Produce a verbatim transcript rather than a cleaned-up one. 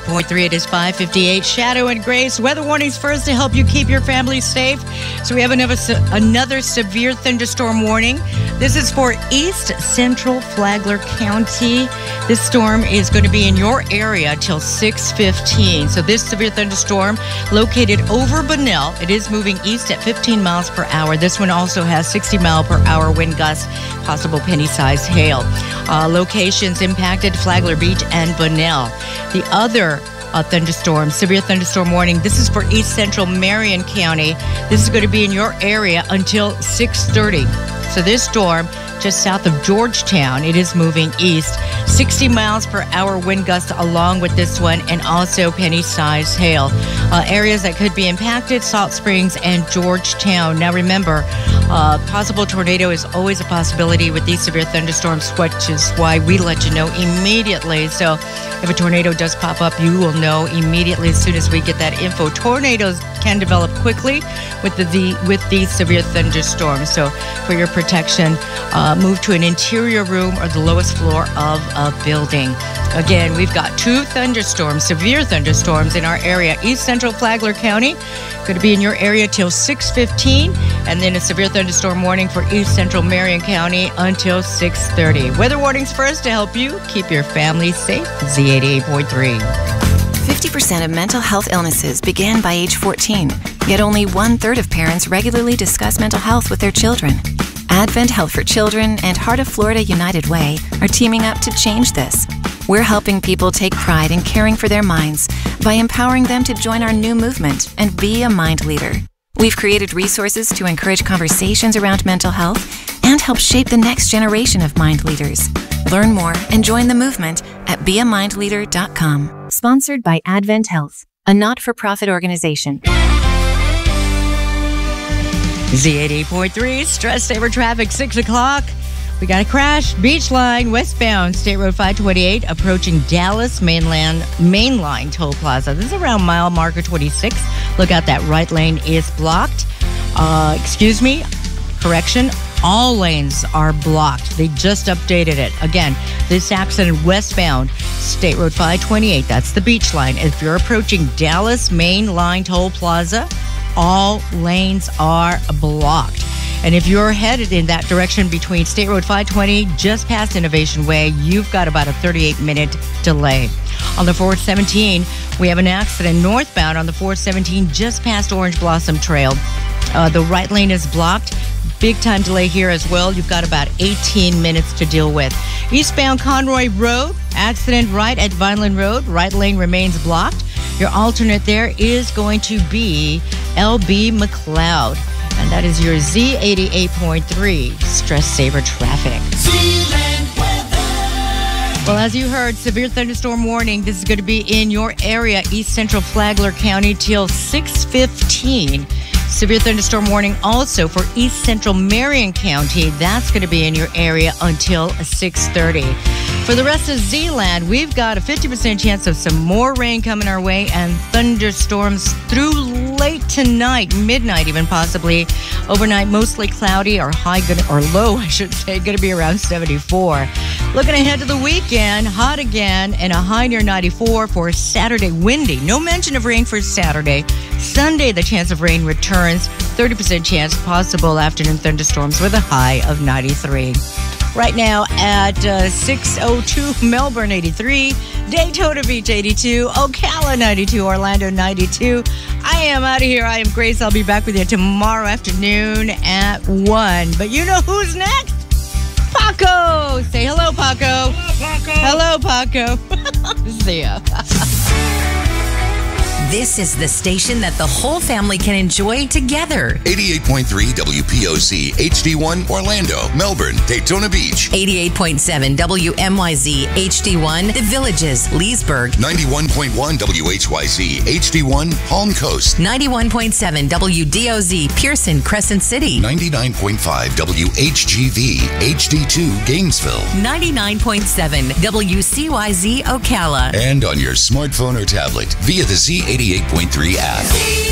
point three, it is five fifty-eight. Shadow and Grace. Weather warnings first to help you keep your family safe. So we have another, another severe thunderstorm warning. This is for East Central Flagler County. This storm is going to be in your area till six fifteen. So this severe thunderstorm located over Bunnell. It is moving east at fifteen miles per hour. This one also has sixty mile per hour wind gusts, possible penny-sized hail. Uh, locations impacted Flagler Beach and Bunnell. The other uh, thunderstorm, severe thunderstorm warning, this is for East Central Marion County. This is going to be in your area until six thirty. So this storm, just south of Georgetown, it is moving east. sixty miles per hour wind gusts along with this one, and also penny-sized hail. Uh, areas that could be impacted, Salt Springs and Georgetown. Now remember, uh, possible tornado is always a possibility with these severe thunderstorms, which is why we let you know immediately. So if a tornado does pop up, you will know immediately as soon as we get that info. Tornadoes can develop quickly with the, the with these severe thunderstorms. So for your protection, uh, move to an interior room or the lowest floor of a building. Again, we've got two thunderstorms, severe thunderstorms in our area. East Central Flagler County, going to be in your area till six fifteen, and then a severe thunderstorm warning for East Central Marion County until six thirty. Weather warnings first to help you keep your family safe. Z eighty-eight point three. fifty percent of mental health illnesses begin by age fourteen, yet only one-third of parents regularly discuss mental health with their children. Advent Health for Children and Heart of Florida United Way are teaming up to change this. We're helping people take pride in caring for their minds by empowering them to join our new movement and be a mind leader. We've created resources to encourage conversations around mental health and help shape the next generation of mind leaders. Learn more and join the movement at be a mind leader dot com. Sponsored by Advent Health, a not-for-profit organization. Z eighty-eight point three, Stress Saver Traffic, six o'clock. We got a crash. Beach line, westbound, State Road five twenty-eight, approaching Dallas Mainland Mainline Toll Plaza. This is around mile marker twenty-six. Look out, that right lane is blocked. Uh, excuse me, correction. All lanes are blocked. They just updated it. Again, this accident westbound, State Road five twenty-eight. That's the beach line. If you're approaching Dallas Mainline Toll Plaza, all lanes are blocked. And if you're headed in that direction between State Road five twenty, just past Innovation Way, you've got about a thirty-eight minute delay. On the four seventeen, we have an accident northbound on the four seventeen, just past Orange Blossom Trail. Uh, the right lane is blocked. Big time delay here as well. You've got about eighteen minutes to deal with. Eastbound Conroy Road, accident right at Vineland Road. Right lane remains blocked. Your alternate there is going to be L B McLeod. And that is your Z eighty-eight point three Stress Saver Traffic. Well, as you heard, severe thunderstorm warning. This is going to be in your area, East Central Flagler County, till six fifteen. Severe thunderstorm warning also for East Central Marion County. That's going to be in your area until six thirty. For the rest of Z-Land, we've got a fifty percent chance of some more rain coming our way and thunderstorms through late tonight, midnight even possibly. Overnight, mostly cloudy, or high, or low, I should say, going to be around seventy-four. Looking ahead to the weekend, hot again, and a high near ninety-four for Saturday. Windy. No mention of rain for Saturday. Sunday, the chance of rain returns. thirty percent chance possible afternoon thunderstorms with a high of ninety-three. Right now at uh, six oh two, Melbourne eighty-three, Daytona Beach eighty-two, Ocala ninety-two, Orlando ninety-two. I am out of here. I am Grace. I'll be back with you tomorrow afternoon at one. But you know who's next? Paco. Say hello, Paco. Hello, Paco. Hello, Paco. See ya. This is the station that the whole family can enjoy together. eighty-eight point three W P O Z H D one Orlando, Melbourne, Daytona Beach. eighty-eight point seven W M Y Z H D one The Villages, Leesburg. ninety-one point one W H Y Z H D one Palm Coast. ninety-one point seven W D O Z Pearson, Crescent City. ninety-nine point five W H G V H D two Gainesville. ninety-nine point seven W C Y Z Ocala. And on your smartphone or tablet via the Z eighty-eight point three app.